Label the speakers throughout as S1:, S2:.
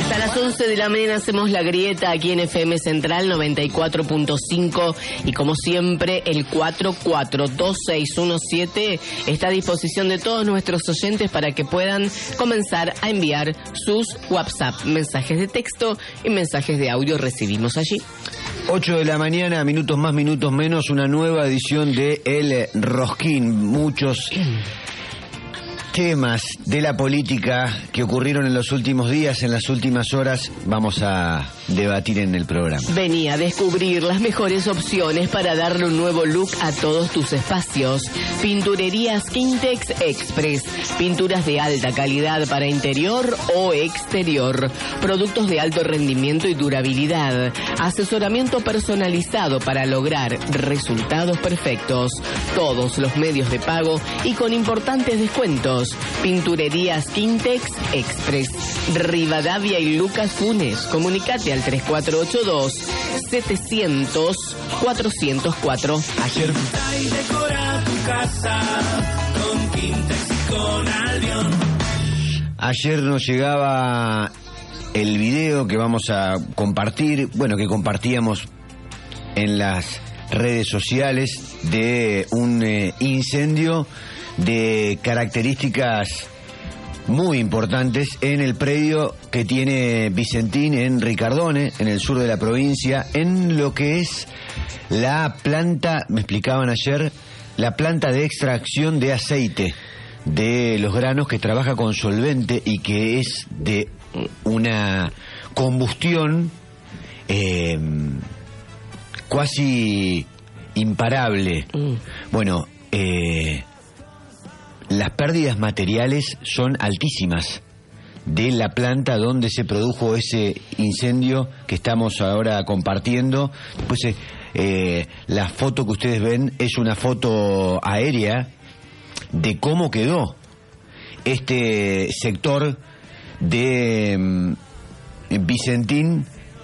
S1: Hasta las 11 de la mañana hacemos La Grieta aquí en FM Central 94.5 y como siempre el 442617 está a disposición de todos nuestros oyentes para que puedan comenzar a enviar sus WhatsApp, mensajes de texto y mensajes de audio. Recibimos allí.
S2: 8 de la mañana, minutos más, minutos menos, una nueva edición de El Rosquín. Muchos temas de la política que ocurrieron en los últimos días, en las últimas horas, vamos a debatir en el programa.
S1: Vení a descubrir las mejores opciones para darle un nuevo look a todos tus espacios. Pinturerías Quintex Express. Pinturas de alta calidad para interior o exterior. Productos de alto rendimiento y durabilidad. Asesoramiento personalizado para lograr resultados perfectos. Todos los medios de pago y con importantes descuentos. Pinturerías Quintex Express. Rivadavia y Lucas Funes. Comunicate al 3482-700-404.
S2: Ayer
S3: Decora tu casa con Quintex y con Albion.
S2: Ayer nos llegaba el video que vamos a compartir, bueno, que compartíamos en las redes sociales de un incendio de características muy importantes en el predio que tiene Vicentín en Ricardone, en el sur de la provincia, en lo que es la planta, me explicaban ayer, la planta de extracción de aceite de los granos, que trabaja con solvente y que es de una combustión casi imparable. Bueno, las pérdidas materiales son altísimas de la planta donde se produjo ese incendio que estamos ahora compartiendo. Pues la foto que ustedes ven es una foto aérea de cómo quedó este sector de Vicentín.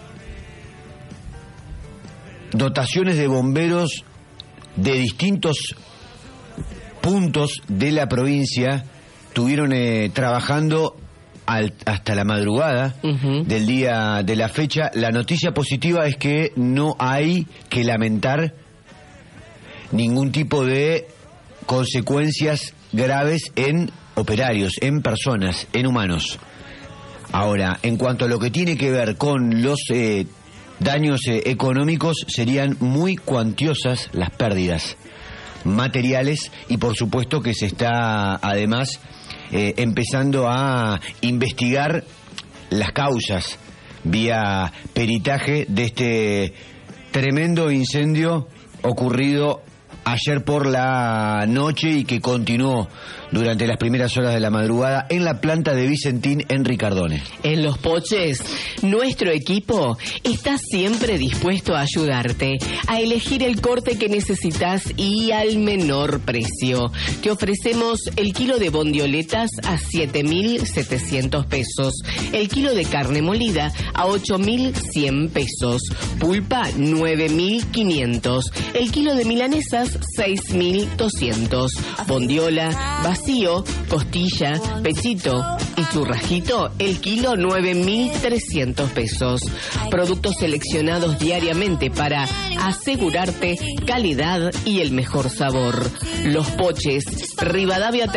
S2: Dotaciones de bomberos de distintos puntos de la provincia estuvieron trabajando hasta la madrugada del día de la fecha. La noticia positiva es que no hay que lamentar ningún tipo de consecuencias graves en operarios, en personas, en humanos. Ahora, en cuanto a lo que tiene que ver con los daños económicos, serían muy cuantiosas las pérdidas materiales y por supuesto que se está además empezando a investigar las causas vía peritaje de este tremendo incendio ocurrido ayer por la noche y que continuó durante las primeras horas de la madrugada en la planta de Vicentín en Ricardone.
S1: En Los Poches, nuestro equipo está siempre dispuesto a ayudarte a elegir el corte que necesitas y al menor precio. Te ofrecemos el kilo de bondioletas a 7.700 pesos, el kilo de carne molida a 8.100 pesos, pulpa 9.500, el kilo de milanesas 6.200, bondiola, vacío, costilla, pechito y churrasquito, el kilo 9.300 pesos. Productos seleccionados diariamente para asegurarte calidad y el mejor sabor. Los Poches, Rivadavia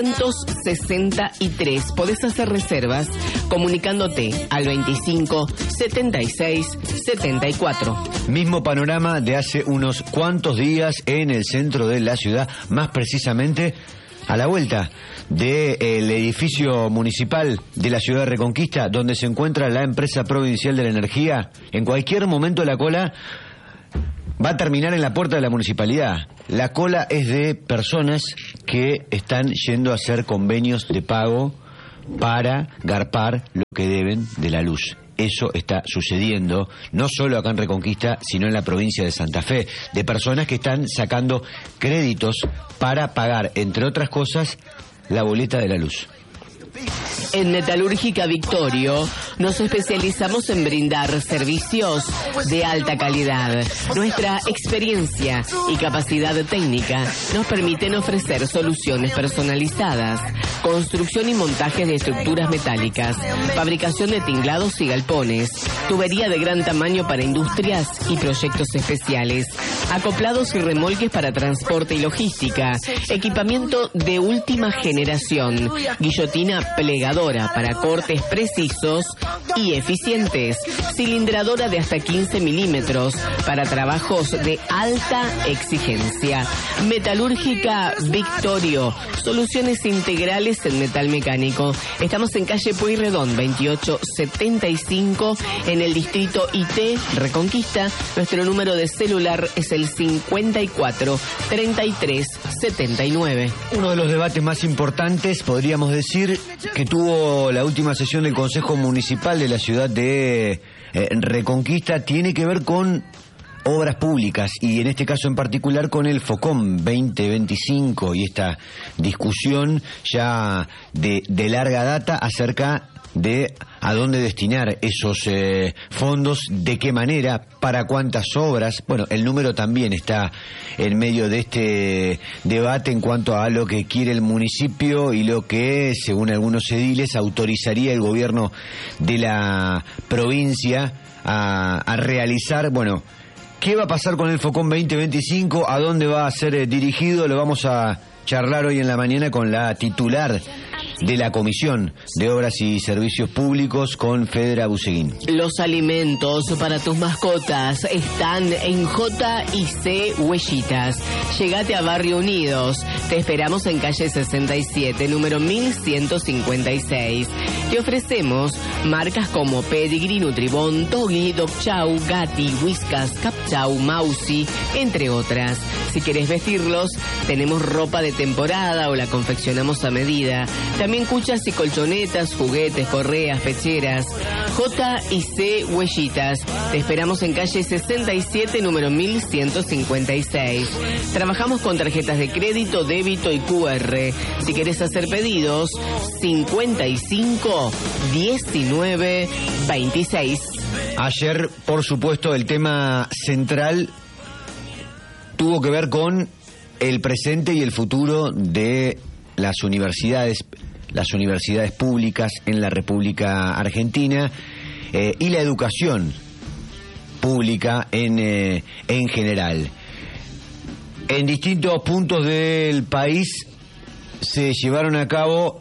S1: 363. Podés hacer reservas comunicándote al 25 76 74.
S2: Mismo panorama de hace unos cuantos días en el centro de la ciudad, más precisamente a la vuelta del edificio municipal de la ciudad de Reconquista, donde se encuentra la empresa provincial de la energía. En cualquier momento la cola va a terminar en la puerta de la municipalidad. La cola es de personas que están yendo a hacer convenios de pago para garpar lo que deben de la luz. Eso está sucediendo no solo acá en Reconquista, sino en la provincia de Santa Fe, de personas que están sacando créditos para pagar, entre otras cosas, la boleta de la luz.
S1: En Metalúrgica Victorio nos especializamos en brindar servicios de alta calidad. Nuestra experiencia y capacidad técnica nos permiten ofrecer soluciones personalizadas, construcción y montaje de estructuras metálicas, fabricación de tinglados y galpones, tubería de gran tamaño para industrias y proyectos especiales, acoplados y remolques para transporte y logística, equipamiento de última generación, guillotina plegadora para cortes precisos y eficientes, cilindradora de hasta 15 milímetros para trabajos de alta exigencia. Metalúrgica Victorio, soluciones integrales en metal mecánico. Estamos en calle Pueyrredón 2875 en el distrito IT Reconquista. Nuestro número de celular es el 54 33 79.
S2: Uno de los debates más importantes, podríamos decir, que tuvo la última sesión del Consejo Municipal de la ciudad de Reconquista, tiene que ver con obras públicas y en este caso en particular con el FOCOM 2025 y esta discusión ya de larga data acerca de a dónde destinar esos fondos, de qué manera, para cuántas obras. Bueno, el número también está en medio de este debate en cuanto a lo que quiere el municipio y lo que, según algunos ediles, autorizaría el gobierno de la provincia a realizar. Bueno, ¿qué va a pasar con el FOCOM 2025? ¿A dónde va a ser dirigido? Lo vamos a charlar hoy en la mañana con la titular de la Comisión de Obras y Servicios Públicos, con Fedra Buseguín.
S1: Los alimentos para tus mascotas están en J&C Huellitas. Llegate a Barrio Unidos. Te esperamos en calle 67, número 1156. Te ofrecemos marcas como Pedigree, Nutribón, Toggy, Dog Chow, Gatti, Whiskas, Cap Chow, Mausi, entre otras. Si querés vestirlos, tenemos ropa de temporada o la confeccionamos a medida. También cuchas y colchonetas, juguetes, correas, pecheras. J&C Huellitas. Te esperamos en calle 67, número 1156. Trabajamos con tarjetas de crédito, débito y QR. Si querés hacer pedidos, 55 19 26.
S2: Ayer, por supuesto, el tema central tuvo que ver con el presente y el futuro de las universidades públicas en la República Argentina y la educación pública en general. En distintos puntos del país se llevaron a cabo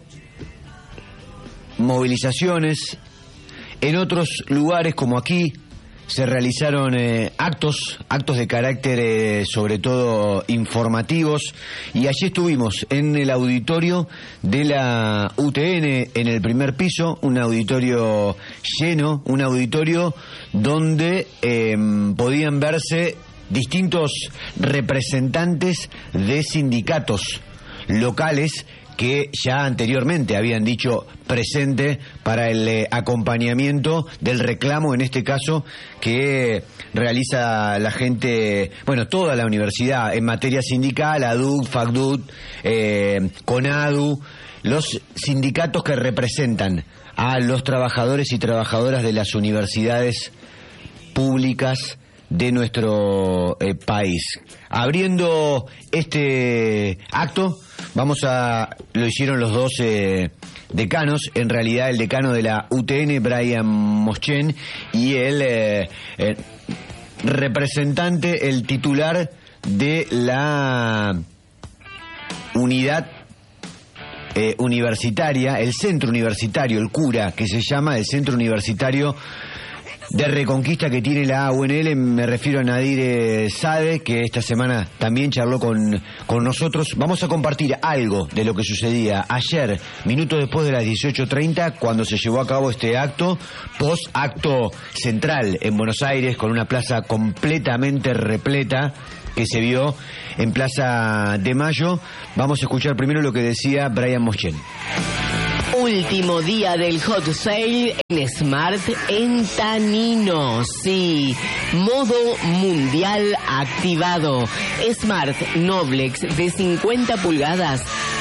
S2: movilizaciones, en otros lugares como aquí se realizaron actos de carácter sobre todo informativos, y allí estuvimos en el auditorio de la UTN en el primer piso, un auditorio lleno, un auditorio donde podían verse distintos representantes de sindicatos locales que ya anteriormente habían dicho presente para el acompañamiento del reclamo, en este caso, que realiza la gente, bueno, toda la universidad en materia sindical, ADUC, FACDUC, CONADU, los sindicatos que representan a los trabajadores y trabajadoras de las universidades públicas de nuestro país. Abriendo este acto, lo hicieron los dos decanos, en realidad el decano de la UTN, Brian Moschen, y el representante, el titular de la unidad universitaria, el centro universitario, el cura que se llama, el centro universitario de Reconquista que tiene la UNL. Me refiero a Nadir Sade, que esta semana también charló con nosotros. Vamos a compartir algo de lo que sucedía ayer, minutos después de las 18:30, cuando se llevó a cabo este acto, post-acto central en Buenos Aires, con una plaza completamente repleta que se vio en Plaza de Mayo. Vamos a escuchar primero lo que decía Brian Moschen.
S1: Último día del hot sale en Smart en Tanino. Sí, modo mundial activado. Smart Noblex de 50 pulgadas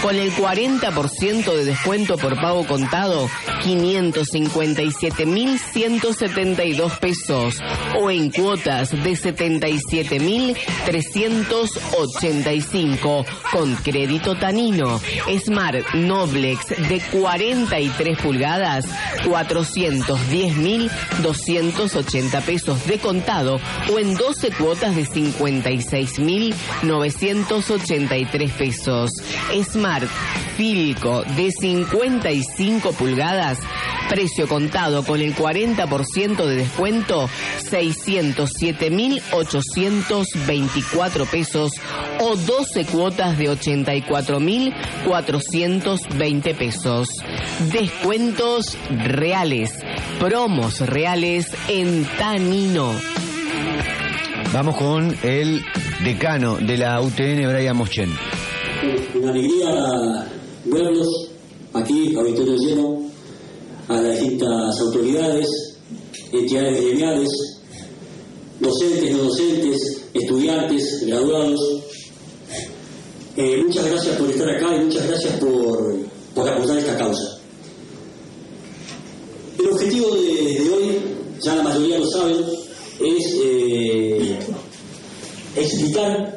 S1: Con el 40% de descuento por pago contado, 557.172 pesos. O en cuotas de 77.385 con crédito Tanino. Smart Noblex de 43 pulgadas, 410.280 pesos de contado o en 12 cuotas de 56.983 pesos. Smart Filco de 55 pulgadas, precio contado con el 40% de descuento, 607.824 pesos o 12 cuotas de 84.420 pesos. Descuentos reales, promos reales en Tanino.
S2: Vamos con el decano de la UTN, Brian Moschen.
S4: Una alegría verlos aquí, auditorio lleno, a las distintas autoridades, entidades gremiales, docentes, no docentes, estudiantes, graduados. Muchas gracias por estar acá y muchas gracias por apoyar esta causa. El objetivo de hoy, ya la mayoría lo saben, es explicar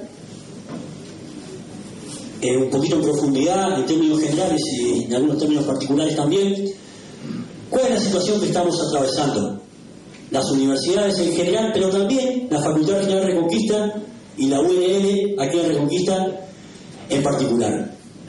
S4: un poquito en profundidad, en términos generales y en algunos términos particulares también, cuál es la situación que estamos atravesando. Las universidades en general, pero también la Facultad General Reconquista y la UNL aquí en Reconquista en particular.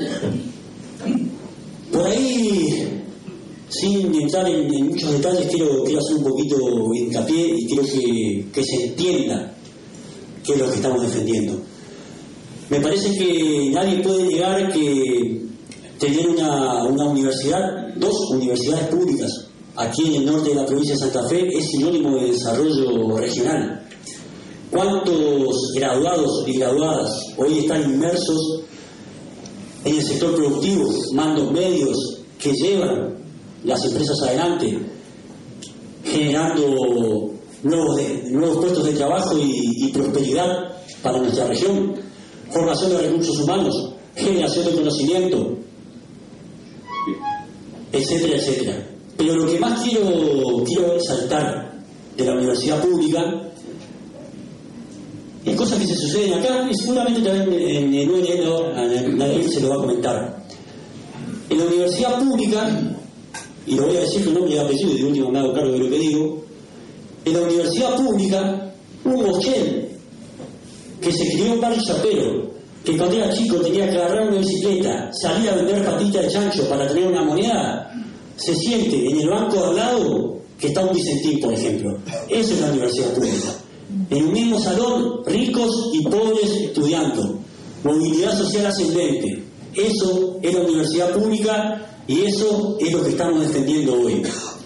S4: Por ahí, sin entrar en muchos detalles, quiero hacer un poquito hincapié y quiero que se entienda qué es lo que estamos defendiendo. Me parece que nadie puede negar que tener una universidad, dos universidades públicas aquí en el norte de la provincia de Santa Fe es sinónimo de desarrollo regional. ¿Cuántos graduados y graduadas hoy están inmersos en el sector productivo, mandos medios que llevan las empresas adelante, generando nuevos puestos de trabajo y prosperidad para nuestra región, formación de recursos humanos, generación de conocimiento, etcétera, etcétera? Pero lo que más quiero resaltar de la universidad pública es cosas que se suceden acá y seguramente también en nadie se lo va a comentar. En la universidad pública, y lo voy a decir con nombre y apellido, y de último me hago cargo de lo que digo, en la universidad pública, un Moschen que se crió en Barrio Chapero, que cuando era chico tenía que agarrar una bicicleta, salir a vender patita de chancho para tener una moneda, se siente en el banco de al lado que está un Vicentín, por ejemplo. Eso es la universidad pública. En un mismo salón, ricos y pobres estudiando, movilidad social ascendente. Eso es la universidad pública y eso es lo que estamos defendiendo hoy.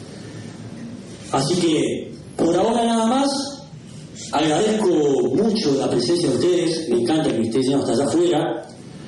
S4: Así que, por ahora nada más, agradezco mucho la presencia de ustedes, me encanta que ustedes lleguen hasta allá afuera.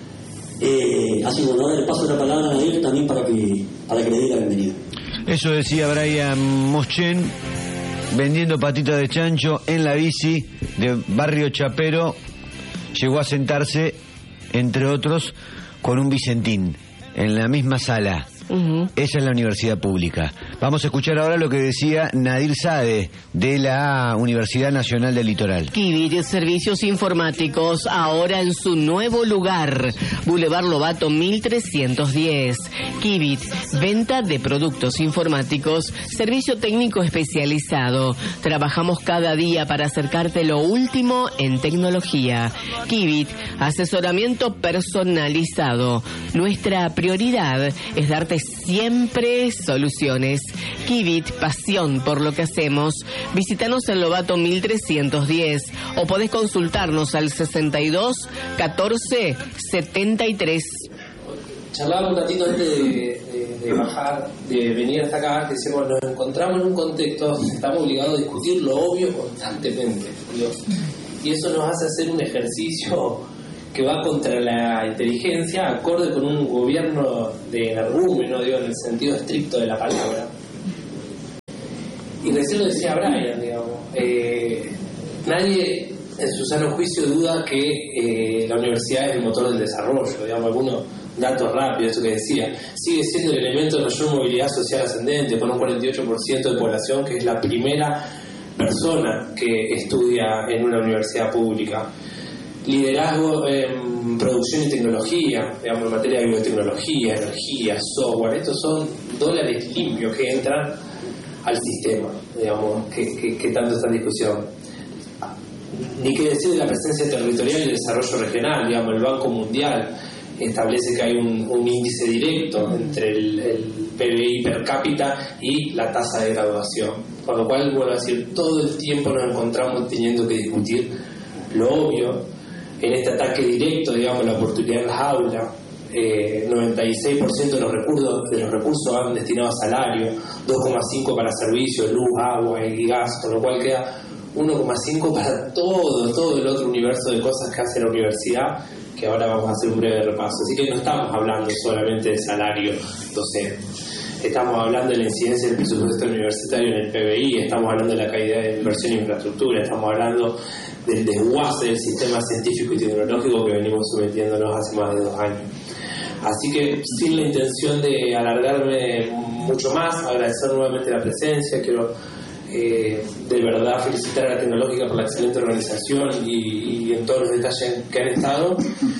S4: Así que bueno, ahora le paso la palabra a Nadir también para que le dé la bienvenida.
S2: Eso decía Brian Moschen, vendiendo patitas de chancho en la bici de Barrio Chapero. Llegó a sentarse, entre otros, con un Vicentín en la misma sala. Esa es la universidad pública. Vamos a escuchar ahora lo que decía Nadir Saade de la Universidad Nacional del Litoral.
S1: Kibit Servicios Informáticos, ahora en su nuevo lugar, Boulevard Lobato 1310. Kibit, venta de productos informáticos, servicio técnico especializado. Trabajamos cada día para acercarte lo último en tecnología. Kibit, asesoramiento personalizado. Nuestra prioridad es darte siempre soluciones. Kibit, pasión por lo que hacemos. Visítanos en Lobato 1310 o podés consultarnos al 62 14 73.
S5: Charlaba un ratito antes de bajar, de venir hasta acá, que decimos, nos encontramos en un contexto, estamos obligados a discutir lo obvio constantemente, Dios. Y eso nos hace hacer un ejercicio que va contra la inteligencia, acorde con un gobierno de energúmeno, digo, en el sentido estricto de la palabra. Y recién lo decía Brian, digamos, nadie en su sano juicio duda que la universidad es el motor del desarrollo, digamos, algunos datos rápidos, eso que decía, sigue siendo el elemento de mayor movilidad social ascendente, con un 48% de población que es la primera persona que estudia en una universidad pública. Liderazgo en producción y tecnología, digamos, en materia de biotecnología, energía, software. Estos son dólares limpios que entran al sistema, digamos, que tanto está en discusión. Ni que decir de la presencia territorial y el desarrollo regional, digamos, el Banco Mundial establece que hay un índice directo entre el PBI per cápita y la tasa de graduación, con lo cual, vuelvo a decir, todo el tiempo nos encontramos teniendo que discutir lo obvio. En este ataque directo, digamos, la oportunidad en las aulas, 96% de los recursos van destinados a salario, 2,5 para servicios, luz, agua y gas, con lo cual queda 1,5 para todo el otro universo de cosas que hace la universidad, que ahora vamos a hacer un breve repaso. Así que no estamos hablando solamente de salario docente, estamos hablando de la incidencia del presupuesto universitario en el PBI, estamos hablando de la caída de inversión en infraestructura, estamos hablando del desguace del sistema científico y tecnológico que venimos sometiéndonos hace más de 2 años. Así que, sin la intención de alargarme mucho más, agradecer nuevamente la presencia, quiero de verdad felicitar a la Tecnológica por la excelente organización y en todos los detalles que han estado.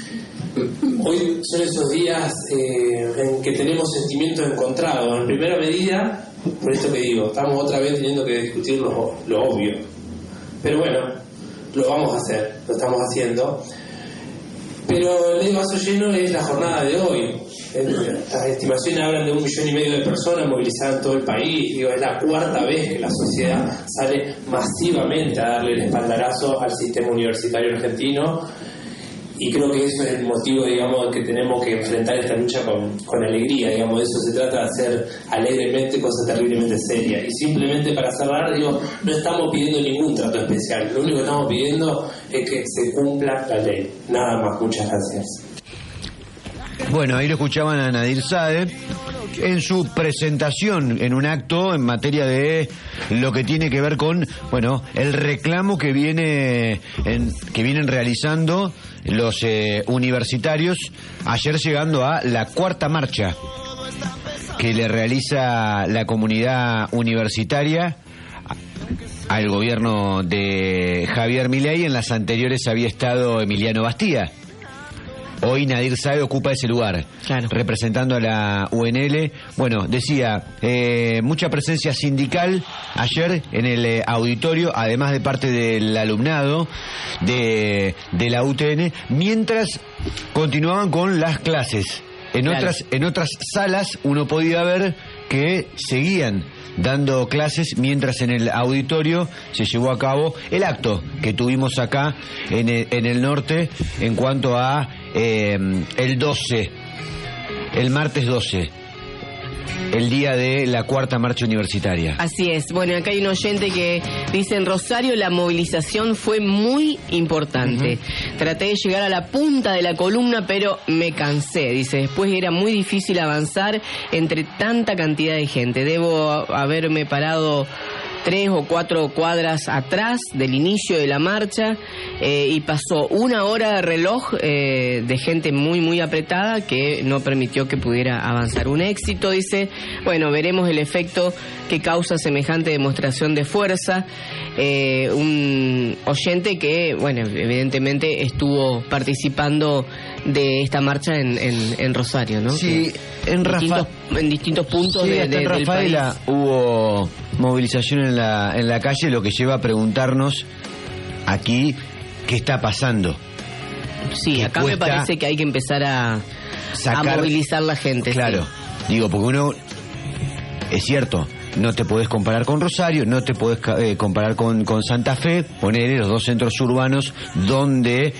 S5: Hoy son esos días en que tenemos sentimientos encontrados. En primera medida, por esto que digo, estamos otra vez teniendo que discutir lo obvio. Pero bueno, lo vamos a hacer, lo estamos haciendo. Pero el vaso lleno es la jornada de hoy. Las estimaciones hablan de 1,5 millones de personas movilizadas en todo el país. Digo, es la 4ª vez que la sociedad sale masivamente a darle el espaldarazo al sistema universitario argentino. Y creo que eso es el motivo, digamos, que tenemos que enfrentar esta lucha con alegría, digamos. De eso se trata, de hacer alegremente cosas terriblemente serias. Y simplemente para cerrar, digo, no estamos pidiendo ningún trato especial. Lo único que estamos pidiendo es que se cumpla la ley. Nada más. Muchas gracias.
S2: Bueno, ahí lo escuchaban a Nadir Saed en su presentación en un acto en materia de lo que tiene que ver con, bueno, el reclamo que vienen realizando los universitarios, ayer llegando a la 4ª marcha que le realiza la comunidad universitaria al gobierno de Javier Milei. En las anteriores había estado Emiliano Bastía. Hoy Nadir Saed ocupa ese lugar, claro, representando a la UNL. Bueno, decía, mucha presencia sindical ayer en el auditorio, además de parte del alumnado de la UTN, mientras continuaban con las clases. En otras salas uno podía ver que seguían dando clases, mientras en el auditorio se llevó a cabo el acto que tuvimos acá en el norte en cuanto a el 12, el martes 12, el día de la 4ª marcha universitaria.
S1: Así es. Bueno, acá hay un oyente que dice: en Rosario la movilización fue muy importante. Traté de llegar a la punta de la columna, pero me cansé. Dice, después era muy difícil avanzar entre tanta cantidad de gente. Debo haberme parado 3 o 4 cuadras atrás del inicio de la marcha y pasó 1 hora de reloj de gente muy muy apretada que no permitió que pudiera avanzar. Un éxito, dice. Bueno, veremos el efecto que causa semejante demostración de fuerza. Un oyente que, bueno, evidentemente estuvo participando de esta marcha en Rosario, ¿no?
S2: Sí,
S1: en distintos puntos
S2: en
S1: del
S2: Rafaela
S1: país.
S2: Hubo movilización en la calle, lo que lleva a preguntarnos aquí qué está pasando.
S1: Sí, acá me parece que hay que empezar a movilizar la gente.
S2: Claro,
S1: sí.
S2: Digo, porque uno, es cierto, no te podés comparar con Rosario, no te podés comparar con Santa Fe, poner los 2 centros urbanos donde,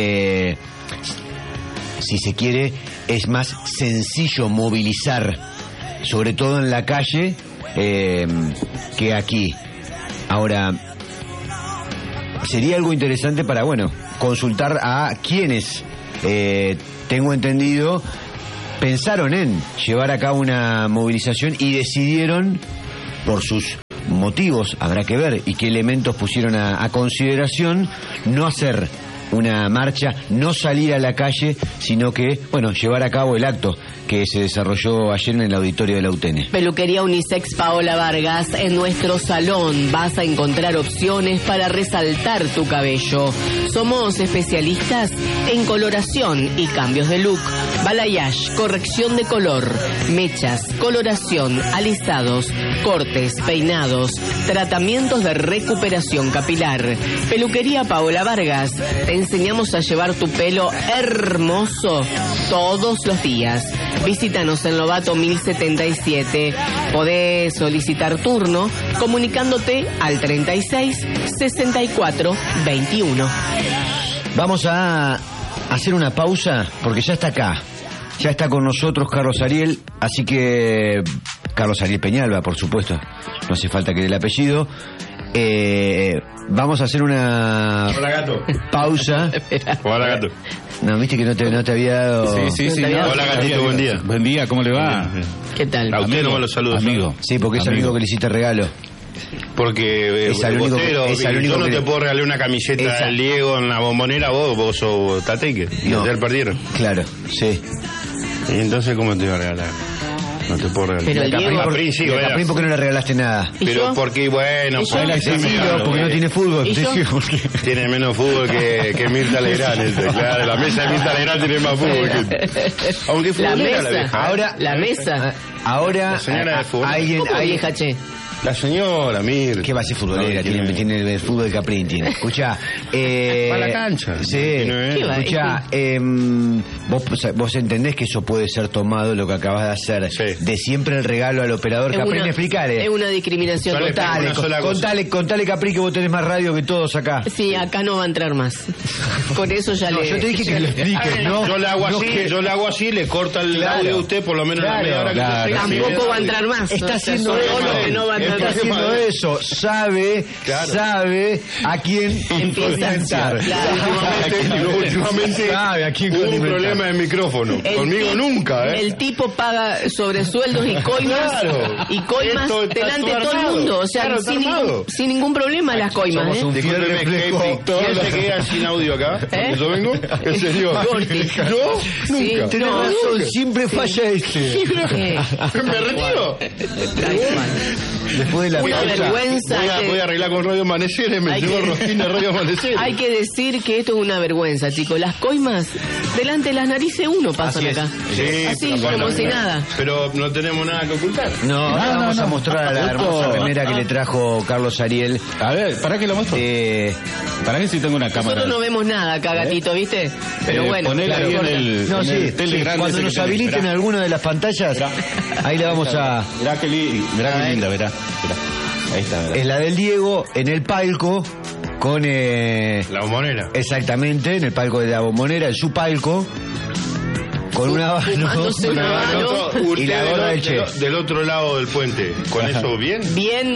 S2: si se quiere, es más sencillo movilizar, sobre todo en la calle, que aquí. Ahora, sería algo interesante para, bueno, consultar a quienes, tengo entendido, pensaron en llevar a cabo una movilización y decidieron, por sus motivos, habrá que ver, y qué elementos pusieron a consideración, no hacer una marcha, no salir a la calle, sino que, bueno, llevar a cabo el acto que se desarrolló ayer en el auditorio de la UTN.
S1: Peluquería Unisex Paola Vargas. En nuestro salón vas a encontrar opciones para resaltar tu cabello. Somos especialistas en coloración y cambios de look. Balayage, corrección de color, mechas, coloración, alisados, cortes, peinados, tratamientos de recuperación capilar. Peluquería Paola Vargas. Te enseñamos a llevar tu pelo hermoso todos los días. Visítanos en Lobato 1077. Podés solicitar turno comunicándote al 36 64 21.
S2: Vamos a hacer una pausa porque ya está acá. Ya está con nosotros Carlos Ariel, así que Carlos Ariel Peñalba, por supuesto. No hace falta que dé el apellido. Vamos a hacer una pausa.
S6: Hola, gato.
S2: No, viste que no te había dado...
S6: Sí.
S7: Hola, gatito, buen día.
S6: Buen día, ¿cómo le va?
S1: ¿Qué tal?
S6: A usted no me los saludos.
S7: Amigo.
S2: Sí, porque es el único que le hiciste regalo.
S6: Porque
S2: Es al único que- es al único
S6: yo no
S2: que-
S6: te puedo regalar una camiseta
S2: Esa-
S6: del Diego en la Bombonera, vos sos tateque. Y
S2: No.
S6: ayer perdieron.
S2: Claro, sí.
S6: Y entonces, ¿cómo te iba a regalar? No te puedo regalar.
S1: Pero el
S2: Y a
S1: Diego-
S2: Caprín,
S6: sí,
S2: y a
S6: bueno.
S2: Caprín, ¿por qué no le regalaste nada?
S1: ¿Y
S6: Pero
S1: yo?
S6: porque, bueno,
S1: ¿Y yo?
S6: porque
S2: Sencillo, porque no tiene fútbol.
S1: ¿Y yo?
S2: Sí, porque-
S6: tiene menos fútbol que Mirta Legrand. Claro, la mesa de Mirta Legrand tiene más fútbol que... Aunque
S1: La
S6: futbolera
S1: mesa.
S6: la vieja.
S2: Ahora,
S1: La mesa.
S2: ahora
S6: La señora de fútbol.
S2: alguien,
S1: ¿Cómo
S2: alguien
S1: vieja, che?
S6: La señora, Mirta.
S2: ¿qué va a ser futbolera?
S6: No,
S2: Tiene el fútbol de Caprín, tiene. Escuchá,
S6: Va a la cancha.
S2: Sí.
S6: Tiene-
S1: ¿Qué va?
S2: Escuchá, vos entendés que eso puede ser tomado, lo que acabas de hacer,
S6: Sí.
S2: de siempre el regalo al operador Caprín, explicale.
S1: Es una discriminación
S6: Yo le
S1: total.
S6: explico una sola cosa.
S2: Contale, Caprín, que vos tenés más radio que todos acá.
S1: Sí, acá no va a entrar más. Con eso ya
S2: No,
S1: le...
S2: yo te dije que lo expliques, ¿no?
S6: Yo le hago
S2: No
S6: así,
S2: que-
S6: yo le hago así, le corta el
S2: Claro.
S6: audio a usted por lo menos
S2: Claro,
S6: la media hora que
S7: claro.
S6: usted tenga.
S1: Tampoco va a entrar más.
S2: Está
S1: O sea,
S2: haciendo
S1: solo
S2: eso,
S1: lo que no va a entrar
S2: está
S1: más.
S2: haciendo eso, sabe a quién
S1: Empieza.
S2: enfrentar.
S1: Claro.
S6: Últimamente
S2: Sabe a quién
S6: hubo un
S2: condimentar.
S6: problema de micrófono.
S1: El
S6: Conmigo
S1: ti-
S6: nunca, ¿eh?
S1: El tipo paga sobresueldos y coimas.
S6: Claro.
S1: Y coimas
S6: Esto está
S1: delante de
S6: todo
S1: todo el
S6: armado.
S1: mundo. O sea,
S6: Claro, está
S1: sin,
S6: armado.
S1: sin ningún problema las coimas,
S2: Somos
S1: ¿eh?
S2: un fiel
S6: Discúlpeme,
S2: reflejo.
S6: ¿quién se queda sin audio acá?
S1: ¿Eh?
S6: ¿Yo vengo? El señor.
S1: Gorti.
S6: ¿Yo?
S1: Sí.
S6: Nunca.
S2: Tenés
S1: No,
S2: razón, siempre falla este.
S6: ¿Me retiro?
S1: Tal cual.
S2: Después de la
S1: Una
S2: pausa.
S1: vergüenza.
S6: Voy a arreglar con Radio Amaneceres, me
S1: Hay
S6: llevo
S1: que-
S6: Rostín de Radio Amaneceres.
S1: Hay que decir que esto es una vergüenza, chicos. Las coimas delante de las narices uno pasan
S2: Así es.
S1: acá.
S6: Sí,
S1: Así,
S6: pero
S1: como
S6: bueno,
S1: si nada.
S6: Pero no tenemos nada que ocultar.
S2: No, ahora vamos a mostrar a la
S7: Justo-
S2: hermosa remera que le trajo Carlos Ariel.
S7: A ver, ¿para qué lo muestro? ¿Para qué si tengo una cámara?
S1: Nosotros no vemos nada acá, gatito, ¿viste? Pero bueno.
S7: Ponela
S1: claro,
S7: ahí en
S1: corta.
S7: el,
S2: No,
S7: en
S2: sí,
S7: el Telegram.
S2: cuando
S7: ese
S2: nos
S7: que tenés.
S2: habiliten
S7: Mirá.
S2: alguna de las pantallas, ahí la vamos a...
S7: Mirá qué linda, verá. Ahí está, verá.
S2: Es la del Diego en el palco con...
S6: La bombonera.
S2: exactamente, en el palco de la Bombonera, en su palco, con una
S1: Fumándose una mano.
S2: y la gorra del Che.
S6: Del otro lado del puente. ¿Con eso bien?
S1: Bien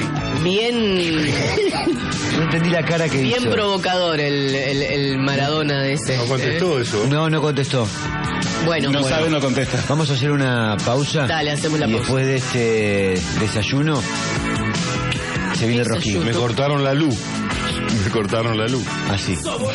S2: No entendí la cara que hizo.
S1: provocador el Maradona de ese.
S6: No contestó eso.
S2: No contestó.
S1: Bueno,
S7: No sabe, no contesta.
S2: Vamos a hacer una pausa.
S1: Dale, hacemos la
S2: y
S1: pausa.
S2: después de este desayuno, se viene
S1: Desayuno.
S2: Rojín.
S6: Me cortaron la luz. Me cortaron la luz.
S2: Así.